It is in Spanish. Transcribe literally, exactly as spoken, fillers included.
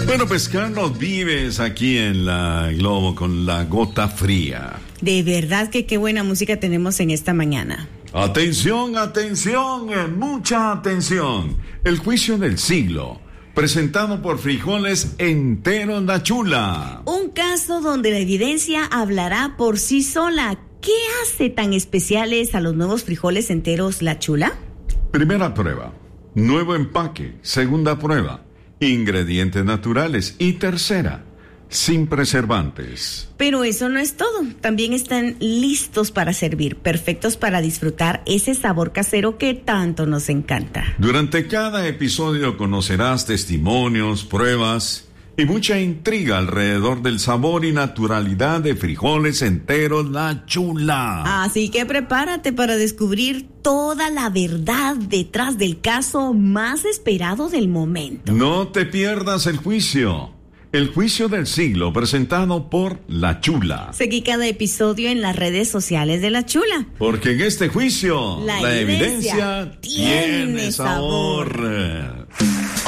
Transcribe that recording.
Bueno, pues Carlos Vives aquí en la Globo con La Gota Fría. De verdad que qué buena música tenemos en esta mañana. Atención, atención, eh, mucha atención. El juicio del siglo, presentado por Frijoles Enteros La Chula. Un caso donde la evidencia hablará por sí sola. ¿Qué hace tan especiales a los nuevos frijoles enteros La Chula? Primera prueba, nuevo empaque. Segunda prueba, ingredientes naturales. Y tercera, sin preservantes. Pero eso no es todo. También están listos para servir, perfectos para disfrutar ese sabor casero que tanto nos encanta. Durante cada episodio conocerás testimonios, pruebas y mucha intriga alrededor del sabor y naturalidad de Frijoles Enteros La Chula. Así que prepárate para descubrir toda la verdad detrás del caso más esperado del momento. No te pierdas el juicio. El juicio del siglo, presentado por La Chula. Seguí cada episodio en las redes sociales de La Chula. Porque en este juicio la, la evidencia, evidencia tiene sabor. sabor.